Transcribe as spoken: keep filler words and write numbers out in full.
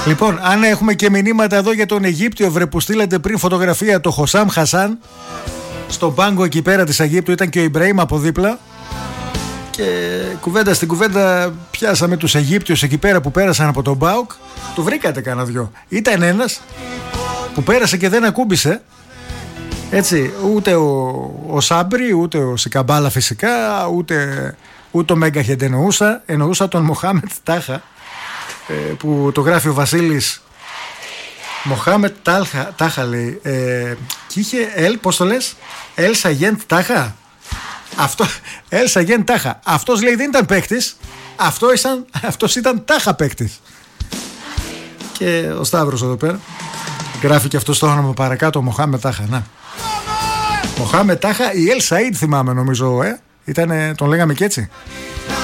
Λοιπόν, αν έχουμε και μηνύματα εδώ για τον Αιγύπτιο, βρε, που στείλατε πριν φωτογραφία, το Χωσάμ Χασάν στον πάγκο εκεί πέρα της Αιγύπτου, ήταν και ο Ιμπραήμ από δίπλα. Και κουβέντα στην κουβέντα πιάσαμε τους Αιγύπτιους εκεί πέρα που πέρασαν από τον ΠΑΟΚ. Το βρήκατε κάνα δυο. Ήταν ένας που πέρασε και δεν ακούμπησε. Έτσι, ούτε ο, ο Σάμπρι, ούτε ο Σικαμπάλα φυσικά, ούτε, ούτε ο Μέγκαχεντ εννοούσα. Εννοούσα τον Μοχάμετ Τάχα, ε, που το γράφει ο Βασίλης. Μοχάμετ Τάχα, Τάχα λέει. Ε, και είχε Ελ, πώς το λες, Ελ Σαγέντ Τάχα. Αυτό, Ελ Σαγέντ Τάχα. Αυτός λέει δεν ήταν παίκτης. Αυτό ήταν, αυτός ήταν Τάχα παίκτης. Και ο Σταύρος εδώ πέρα γράφει και αυτό το όνομα παρακάτω, Μοχάμετ Τάχα. Να. Μοχάμετ Τάχα ή Ελ Σαΐντ θυμάμαι νομίζω, ε. Ήτανε, τον λέγαμε και έτσι.